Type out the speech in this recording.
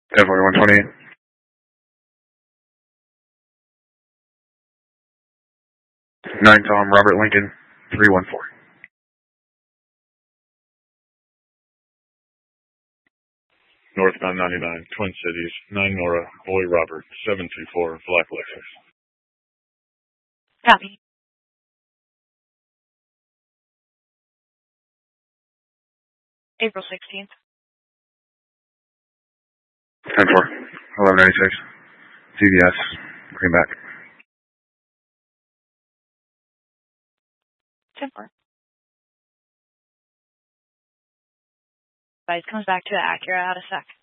104120. 9 Tom, Robert Lincoln, 314. Northbound 99, Twin Cities, 9 Nora, Boy Robert, 724, Black Lexus. Copy. April 16th. 10-4, 1196. CVS, Greenback. 10-4. Advice comes back to Acura out of sec.